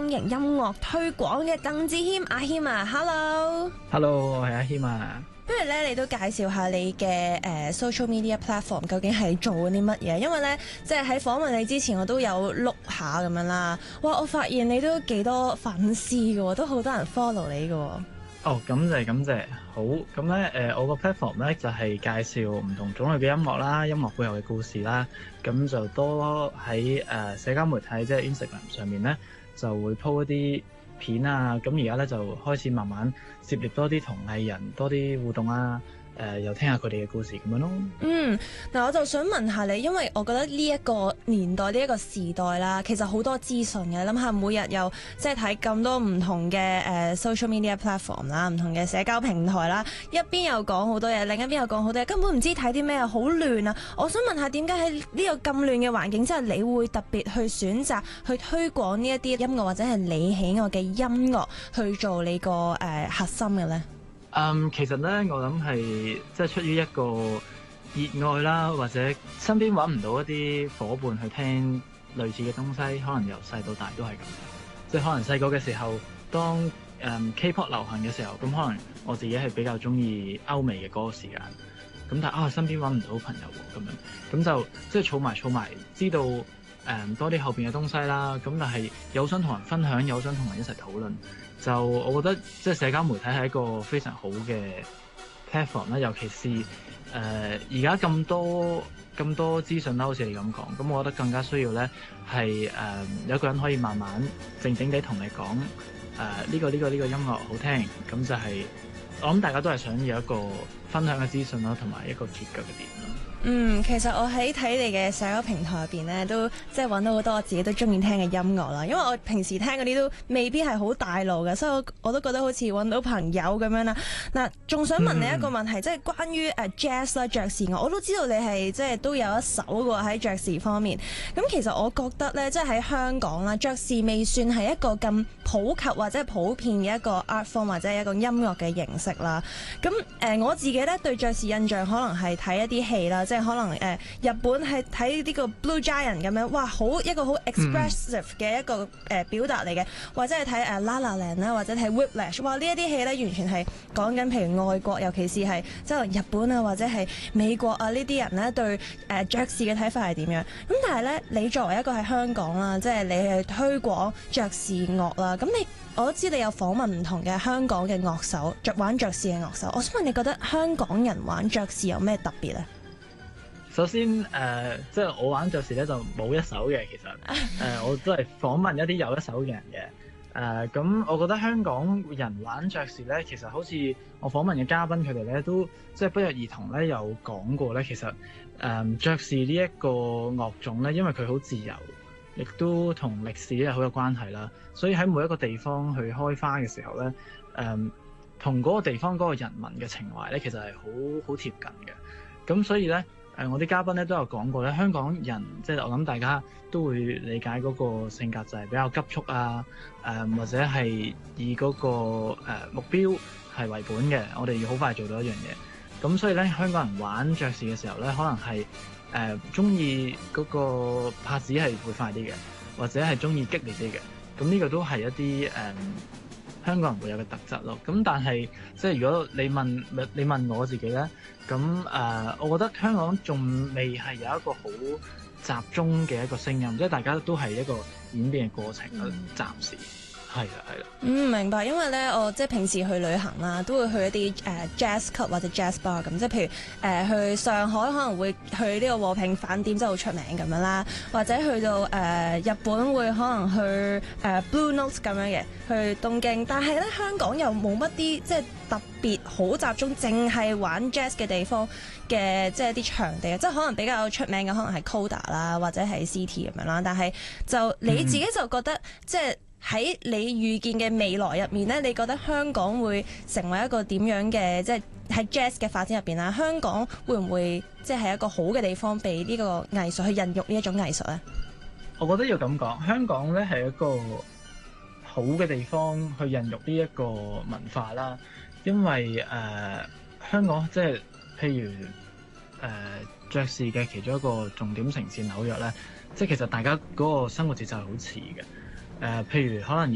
營音樂推廣嘅鄧智謙阿謙啊 ，Hello， 我係阿謙啊。 不如咧，你都介紹下你嘅social media platform 究竟係做緊啲乜嘢？因為咧，即係喺訪問你之前，我都有碌下咁樣啦。哇，我發現你都幾多粉絲㗎喎，都好多人 follow 你㗎喎。 哦，感謝。好，咁咧我個 platform 咧就係介紹唔同種類嘅音樂啦，音樂背後嘅故事啦。咁就多喺社交媒體即係 Instagram 上面咧，就會 po 一啲片啊。咁而家咧就開始慢慢涉獵多啲同藝人多啲互動啊。又聽下佢哋嘅故事咁樣咯。 嗱，我就想問下你，因為我覺得呢一個年代、呢一個時代啦，其實好多資訊嘅。你諗下，每日又即係睇咁多唔同嘅social media platform 啦，唔同嘅社交平台啦，一邊又講好多嘢，另一邊又講好多嘢，根本唔知睇啲咩，好亂啊！我想問下，點解喺呢個咁亂嘅環境之下，你會特別去選擇去推廣呢一啲音樂，或者係你喜愛嘅音樂去做你個核心嘅咧？ 其實咧，我諗係即係出於一個熱愛啦，或者身邊揾唔到一啲伙伴去聽類似嘅東西，可能由細到大都係咁。即係可能細個嘅時候，當K-pop 流行嘅時候，咁可能我自己係比較中意歐美嘅嗰個時間。咁但係身邊揾唔到朋友喎，咁樣咁就即係儲埋，知道多啲後邊嘅東西啦。咁但係有想同人分享，有想同人一齊討論。就我覺得即係社交媒體係一個非常好嘅 platform 啦，尤其是而家咁多資訊啦，好似你咁講，咁我覺得更加需要咧係有一個人可以慢慢靜靜地同你講呢個音樂好聽，咁就係我諗大家都係想要一個分享嘅資訊啦，同埋一個結腳嘅點啦。 其實我喺睇你嘅社交平台入邊咧，都即係揾到好多我自己都中意聽嘅音樂啦。因為我平時聽嗰啲都未必係好大路嘅，所以我都覺得好似揾到朋友咁樣啦。嗱，仲想問你一個問題，即係關於jazz 啦，爵士樂，我都知道你係即係都有一手嘅喺爵士方面。咁其實我覺得咧，即係喺香港啦，爵士未算係一個咁普及或者普遍嘅一個 art form 或者係一個音樂嘅形式啦。咁我自己咧對爵士印象可能係睇一啲戲啦。即係可能日本係睇呢個 Blue Giant 咁樣，哇，一個好 expressive 嘅一個表達嚟嘅，或者係睇La La Land 啦，或者睇 Whiplash， 哇，呢一啲戲咧完全係講緊譬如外國，尤其是係即係日本啊或者係美國啊呢啲人咧對爵士嘅睇法係點樣？咁但係咧，你作為一個喺香港啦，即係你係推廣爵士樂啦，咁我都知你有訪問唔同嘅香港嘅樂手，玩爵士嘅樂手，我想問你覺得香港人玩爵士有咩特別咧？ 首先即係我玩爵士咧就冇一手嘅，其實我都係訪問一啲有一手嘅人嘅。咁我覺得香港人玩爵士咧，其實好似我訪問嘅嘉賓佢哋咧都即係不約而同咧有講過咧，其實爵士呢一個樂種咧，因為佢好自由，亦都同歷史咧好有關係啦，所以喺每一個地方去開花嘅時候咧，同嗰個地方嗰個人民嘅情懷咧，其實係好貼近嘅。咁所以咧，我啲嘉賓咧都有講過咧，香港人即係我諗大家都會理解嗰個性格就係比較急促啊，或者係以嗰個目標係為本嘅，我哋要好快做到一樣嘢。咁所以咧，香港人玩爵士嘅時候咧，可能係中意嗰個拍子係會快啲嘅，或者係中意激烈啲嘅。咁呢個都係一啲香港人會有嘅特質咯。咁但係即係如果你問我自己咧，咁我覺得香港仲未係有一個好集中嘅一個聲音，即係大家都係一個演變嘅過程啦，暫時。係啦。 明白。因為咧，我即係平時去旅行啦，都會去一啲jazz club 或者 jazz bar 咁，即係譬如去上海可能會去呢個和平飯店，真係好出名咁樣啦，或者去到日本會可能去Blue Note 咁樣嘅，去東京。但係咧，香港又冇乜啲即係特別好集中，淨係玩 jazz 嘅地方嘅，即係啲場地，即係可能比較出名嘅可能係 Coda 啦，或者係 City 咁樣啦。但係就你自己就覺得即係。喺你預見嘅未來入面咧，你覺得香港會成為一個點樣嘅，即係喺 jazz 嘅發展入邊啦？香港會唔會即係一個好嘅地方，俾呢個藝術去孕育呢一種藝術咧？ 我覺得要咁講，香港咧係一個好嘅地方去孕育呢一個文化啦。因為香港即係譬如爵士嘅其中一個重點城市紐約咧，即係其實大家嗰個生活節奏係好似嘅。譬如可能